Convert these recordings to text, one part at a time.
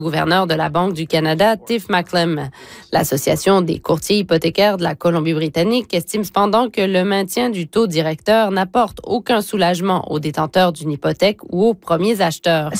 Gouverneur de la Banque du Canada, Tiff Macklem. L'Association des courtiers hypothécaires de la Colombie-Britannique estime cependant que le maintien du taux directeur n'apporte aucun soulagement aux détenteurs d'une hypothèque ou aux premiers acheteurs.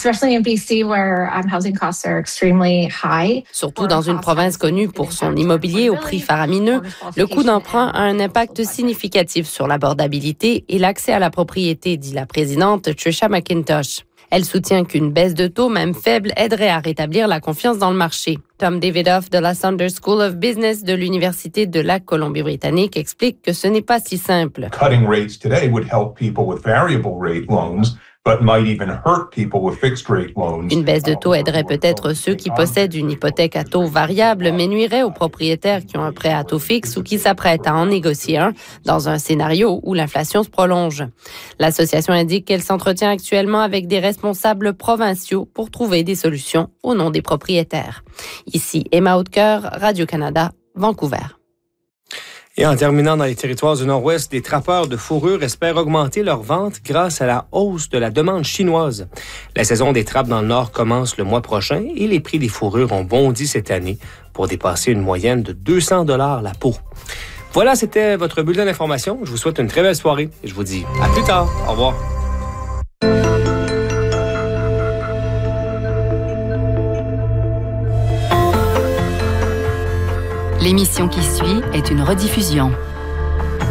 Surtout dans une province connue pour son immobilier au prix faramineux, le coût d'emprunt a un impact significatif sur l'abordabilité et l'accès à la propriété, dit la présidente Tricia McIntosh. Elle soutient qu'une baisse de taux, même faible, aiderait à rétablir la confiance dans le marché. Tom Davidoff de la Saunders School of Business de l'Université de la Colombie-Britannique explique que ce n'est pas si simple. Cutting rates today would help people with variable rate loans, but might even hurt people with fixed rate loans. Une baisse de taux aiderait peut-être ceux qui possèdent une hypothèque à taux variable, mais nuirait aux propriétaires qui ont un prêt à taux fixe ou qui s'apprêtent à en négocier un dans un scénario où l'inflation se prolonge. L'association indique qu'elle s'entretient actuellement avec des responsables provinciaux pour trouver des solutions au nom des propriétaires. Ici Emma Hautecoeur, Radio-Canada, Vancouver. Et en terminant dans les territoires du Nord-Ouest, des trappeurs de fourrure espèrent augmenter leurs ventes grâce à la hausse de la demande chinoise. La saison des trappes dans le Nord commence le mois prochain et les prix des fourrures ont bondi cette année pour dépasser une moyenne de 200 $ la peau. Voilà, c'était votre bulletin d'information. Je vous souhaite une très belle soirée et je vous dis à plus tard. Au revoir. L'émission qui suit est une rediffusion.